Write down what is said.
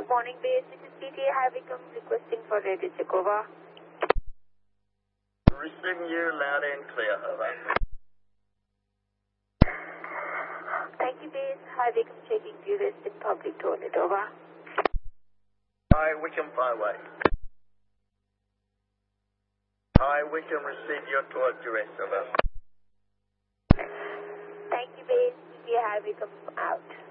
Good morning, base. This is PTA Havicum requesting for radio check. Over. Receiving you loud and clear. Over. Thank you, base. Havicum checking view rest in public toilet. Over. Hi, Wickham Byway. Hi, Wickham, receive your toilet duress. Over. Thank you, base. PTA Havicum out.